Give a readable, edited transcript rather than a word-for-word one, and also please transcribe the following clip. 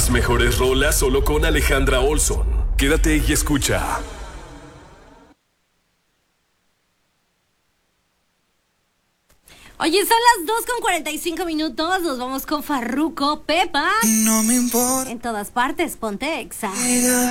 Las mejores rolas solo con Alejandra Olson. Quédate y escucha. Oye, son las 2:45. Nos vamos con Farruko, Pepa. No me importa. En todas partes, ponte Exa.